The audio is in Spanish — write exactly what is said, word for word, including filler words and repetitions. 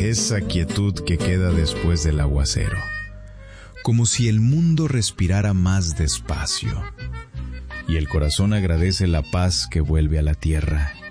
esa quietud que queda después del aguacero, como si el mundo respirara más despacio, y el corazón agradece la paz que vuelve a la tierra